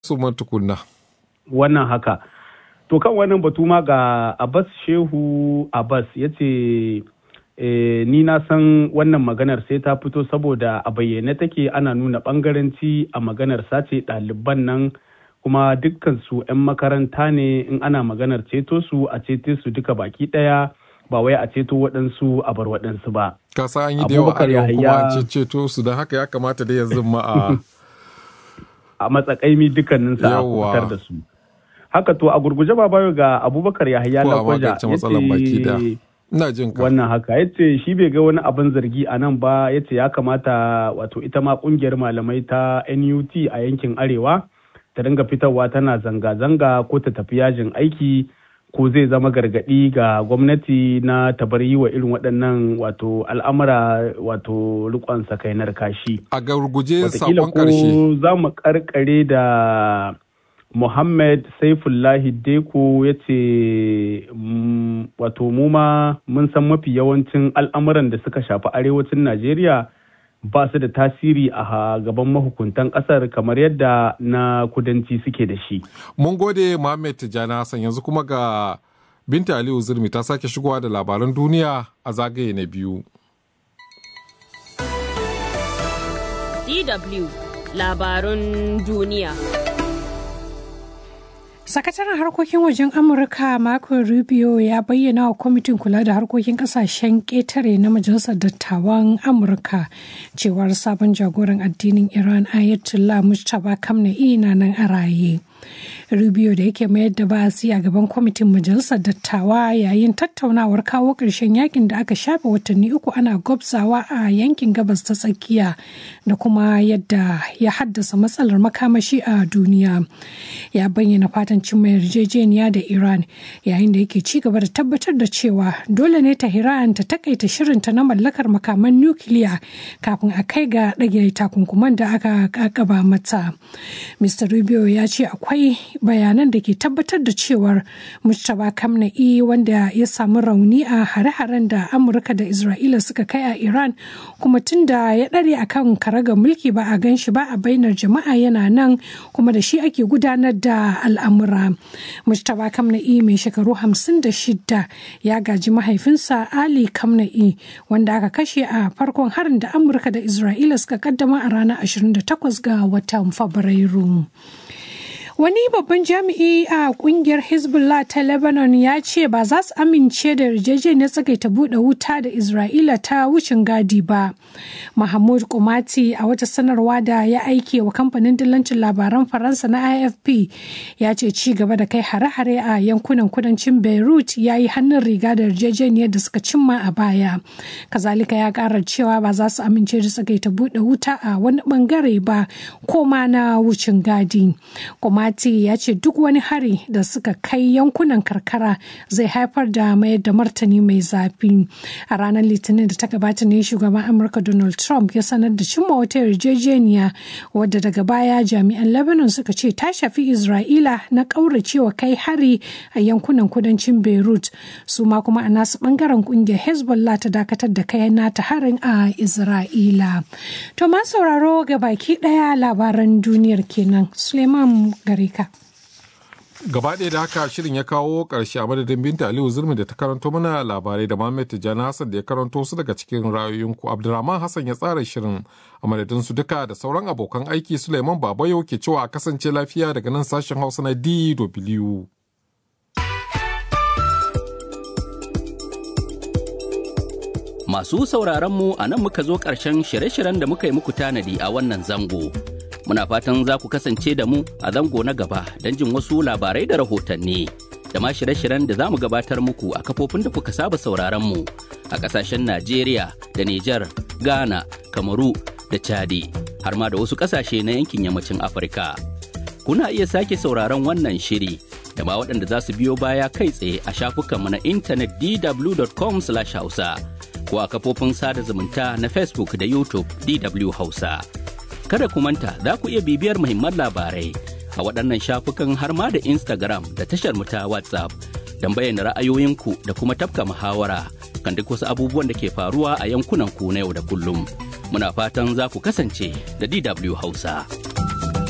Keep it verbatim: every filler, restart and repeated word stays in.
su tukunna. Wannan haka. To kan wannan batu ma ga Abbas Shehu Abbas ya ce e, ni na san wannan maganar sai ta fito saboda a bayyane take ana nuna bangaranci a maganar sace ɗaliban nan kuma dukkan su 'yan makaranta ne in ana maganar ceto su a cete su duka baki ɗaya ba wai a ceto waɗansu a bar waɗansu ba. Kasa an yi da yawa arewa kuma an ceto su don haka ya kamata da yanzu ma a a matsakaimi dukkaninsa a fitar da su. Haka to a gurguje babayo ga Abubakar Yahaya Lakwaja yace ina jin ka. Wannan haka yace shi bai ga wani abin zargi a nan ba, yace ya kamata wato ita ma kungiyar malamai ta N U T a yankin Arewa ta dinga fitarwa tana zanga-zanga ko ta tafi yajin aiki ko zai zama gargadi ga gwamnati na tabar yi wa irin waɗannan wato al'amura wato rikon sakainar kashi. A gurguje sakon karshe. Za mu karkare da Muhammad Saifullahi Deko ya ce wato mu ma mun san mafi yawancin al'amuran da suka shafi arewacin Najeriya ba su da tasiri a gaban mahukuntan kasar kamar yadda na kudanci suke da shi. Mun gode Muhammad Tijjani Hassan, yanzu kuma ga Binta Aliyu Zurmi ta sake shigowa da labaran duniya a zagaye na biyu. D W Labarun duniya. Sakataren harkokin wajen Amurka Marco Rubio ya bayyana wa kwamitin kula da harkokin kasashen ƙetare na Majalisar Dattawan Amurka cewar sabon jagoran addinin Iran Ayatollah Mujtaba Khamenei na nan a raye. Rubio da yake mayar da ba'asi a gaban kwamitin Majalisar Dattawa yayin tattaunawar kawo ƙarshen yakin da aka shafe watanni uku ana gwabzawa a yankin gabas ta tsakiya da kuma yadda ya haddasa matsalar makamashi a duniya. Ya bayyana fatan cimma yarjejeniya da Iran yayin da yake ci gaba da tabbatar da cewa dole ne Tehran ta takaita shirinta na mallakar makaman nukiliya kafin a kai ga ɗage takunkuman da aka kakaba mata. Mister Rubio ya ce akwai bayanan da ke tabbatar da cewar Mujtaba Khamenei wanda ya samu rauni a hare-haren da Amurka da Isra'ila suka kai a Iran kuma tun da ya ɗare akan karagar mulki ba a gan shi ba a bainar jama'a yana nan kuma da shi ake gudanar da al'amura. Mujtaba Khamenei mai shekaru hamsin da shida ya gaji mahaifinsa Ali Khamenei wanda aka kashe a farkon harin da Amurka da Isra'ila suka kaddama a ranar ashirin da takwas ga watan Fabrairu. Wani babban jami'i a kungiyar Hezbollah ta Lebanon ya ce ba za su amince da yarjejeniyar tsagaita buɗe wuta da Isra'ila ta wucin gadi ba. Mahmoud Komati a wata sanarwa da ya aike wa kamfanin dillancin labaran Faransa na A F P ya ce ci gaba da kai hare-hare a yankunan kudancin Beirut ya yi hannun riga da yarjejeniyar da suka cimma a baya. Kazalika ya ƙara cewa ba za su amince da tsagaita buɗe wuta a wani bangare ba ko ma na wucin gadi. Komati ya ce duk wani hari da suka kai yankunan karkara zai haifar da mayar da martani mai zafi. A ranar Litinin da ta gabata ne shugaban Amurka Donald Trump ya sanar da cimma wata yarjejeniya wadda daga baya jami'an Lebanon suka ce ta shafi Isra'ila na ƙauracewa kai hari a yankunan kudancin Beirut. Su ma kuma a nasu ɓangaren ƙungiyar Hezbollah ta dakatar da kai nata harin a Isra'ila. To ma sauraro ga baki ɗaya labaran duniyar kenan. Suleiman Gareka. Gaba ɗaya da haka shirin ya kawo ƙarshe a madadin Binta Aliyu Zurmi da ta karanto mana labarai da Muhammad Tijjani Hassan da ya karanto su daga cikin ra'ayoyinku. Abdulrahman Hassan ya tsara shirin a madadin su duka da sauran abokan aiki. Suleiman Babayo ke cewa a kasance lafiya daga nan sashen Hausa na D W. Masu sauraron mu a nan muka zo ƙarshen shirye-shiryen da muka yi muku tanadi a wannan zango. Muna fatan za ku kasance da mu a zango na gaba don jin wasu labarai da rahotanni da ma shirye-shiryen da za mu gabatar muku a kafofin da kuka saba sauraron mu a ƙasashen Najeriya da Nijar, Ghana, Kamaru da Chadi har ma da wasu ƙasashe na yankin yammacin Afirka. Kuna iya sake sauraron wannan shiri da ma waɗanda za su biyo baya kai tsaye a shafukanmu na intanet d w dot com slash hausa ko a kafofin sada zumunta na Facebook da YouTube D W Hausa. Kada ku manta za ku iya bibiyar muhimman labarai a waɗannan shafukan har ma da Instagram da tashar mu ta WhatsApp don bayyana ra'ayoyinku da kuma tafka muhawara kan duk wasu abubuwan da ke faruwa a yankunan ku na yau da kullum. Muna fatan za ku kasance da D W Hausa.